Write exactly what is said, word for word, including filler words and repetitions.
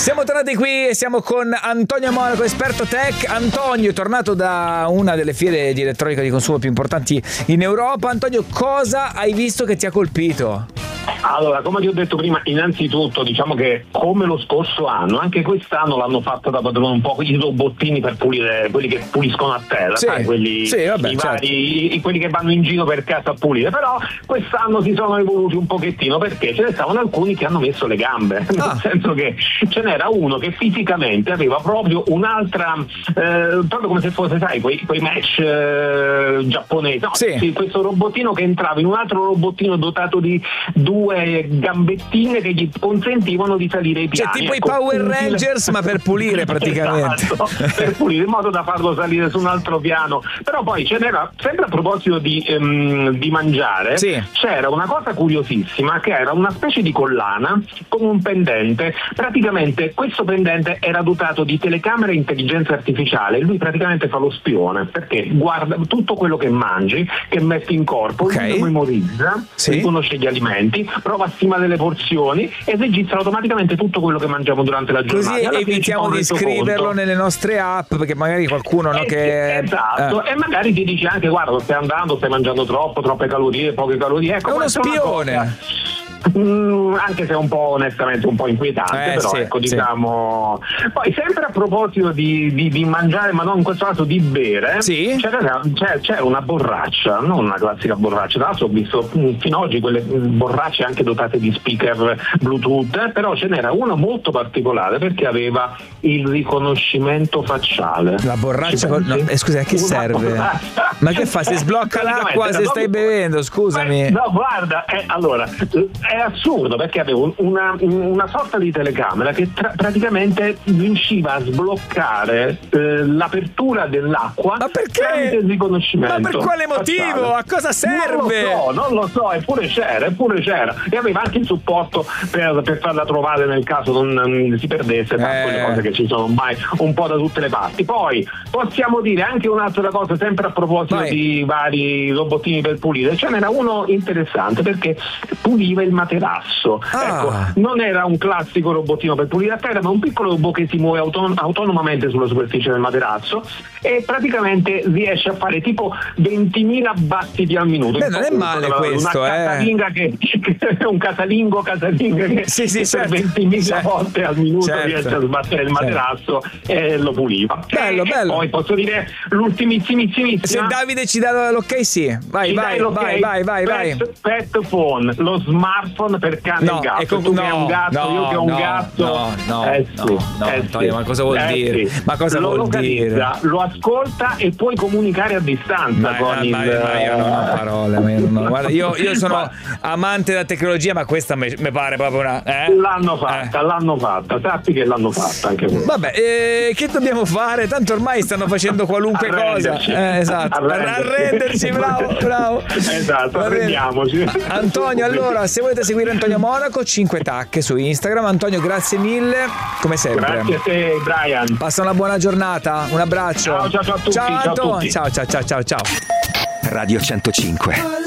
Siamo tornati qui e siamo con Antonio Monaco, esperto tech. Antonio è tornato da una delle fiere di elettronica di consumo più importanti in Europa. Antonio, cosa hai visto che ti ha colpito? Allora, come ti ho detto prima, innanzitutto diciamo che come lo scorso anno, anche quest'anno l'hanno fatta da padrone un po' i robottini per pulire, quelli che puliscono a terra, sì, sai, quelli, sì, vabbè, i certo. vari, i, quelli che vanno in giro per casa a pulire, però quest'anno si sono evoluti un pochettino perché ce ne stavano alcuni che hanno messo le gambe, ah. nel senso che ce n'era uno che fisicamente aveva proprio un'altra, eh, proprio come se fosse, sai, quei, quei match eh, giapponesi, no, sì. sì, questo robottino che entrava in un altro robottino dotato di due gambettine che gli consentivano di salire ai piani. Cioè tipo ecco, i Power Rangers ma per pulire praticamente. Esatto, per pulire, in modo da farlo salire su un altro piano. Però poi ce n'era, sempre a proposito di, um, di mangiare, sì. c'era una cosa curiosissima che era una specie di collana con un pendente. Praticamente questo pendente era dotato di telecamere e intelligenza artificiale. Lui praticamente fa lo spione perché guarda tutto quello che mangi, che metti in corpo, okay. lui lo memorizza, sì. riconosce gli alimenti, prova a stimare le porzioni e registra automaticamente tutto quello che mangiamo durante la giornata. Così evitiamo di scriverlo conto. nelle nostre app, perché magari qualcuno no, eh, che esatto, eh. e magari ti dice anche guarda, stai andando, stai mangiando troppo, troppe calorie, poche calorie. Ecco, è uno spione. Mm, anche se è un po' onestamente un po' inquietante, eh, però sì, ecco sì. diciamo. Poi sempre a proposito di, di, di mangiare, ma non in questo caso di bere, sì? c'era, c'era, c'era una borraccia, non una classica borraccia. Tra l'altro ho visto fino ad oggi quelle borracce anche dotate di speaker Bluetooth, eh, però ce n'era una molto particolare perché aveva il riconoscimento facciale. La borraccia con... no, eh, scusa, a che serve? Borraccia. Ma che fa? Si sblocca l'acqua se stai bevendo, scusami. No, guarda, eh, allora è assurdo perché avevo una, una sorta di telecamera che tra- praticamente riusciva a sbloccare eh, l'apertura dell'acqua. Ma perché? Tramite il riconoscimento. Ma per quale motivo? Facciale. A cosa serve? Non lo so, non lo so, eppure c'era, eppure c'era. E aveva anche il supporto per, per farla trovare nel caso non, non si perdesse, eh. quelle cose che ci sono ormai un po' da tutte le parti. Poi possiamo dire anche un'altra cosa, sempre a proposito Vai. di vari robottini per pulire, ce n'era uno interessante perché puliva il materasso. Ah. Ecco, non era un classico robottino per pulire a terra, ma un piccolo robot che si muove auton- autonomamente sulla superficie del materasso e praticamente riesce a fare tipo ventimila battiti al minuto. Beh, non è male una, questo, una eh. casalinga che, che un casalingo casalinga che, sì, sì, che certo. per ventimila certo. volte al minuto certo. riesce a sbattere il materasso certo. e lo puliva. Bello, e, bello. E poi posso dire l'ultimissimissima. Se Davide ci dà l'ok, sì. Vai, vai, vai, vai, vai, vai. Pet, pet phone, lo smartphone per cane no, e gatto. Ecco, tu no, che hai un gatto, no, io che ho un no, gatto. No, no, eh no, sì, no, eh Antonio, sì. ma cosa vuol eh dire? Sì. Ma cosa lo vuol localizza, dire? Lo ascolta e puoi comunicare a distanza ma, con ma, il... ma io non ho parole, ma io, non ho, guarda, io, io sono amante della tecnologia, ma questa mi pare proprio una... Eh? L'hanno fatta, eh. l'hanno fatta, sappi che l'hanno fatta anche voi. Vabbè, eh, che dobbiamo fare? Tanto ormai stanno facendo qualunque cosa. Eh, esatto, arrenderci, arrenderci bravo, bravo. Esatto, arrendiamoci. Antonio, allora, se volete seguire Antonio Monaco, cinque tacche su Instagram. Antonio, grazie mille, come sempre. Grazie a te, Brian. Passa una buona giornata, un abbraccio. Ciao, ciao, ciao a tutti. Ciao, ciao, a tutti. ciao, ciao, ciao, ciao, ciao. Radio centocinque.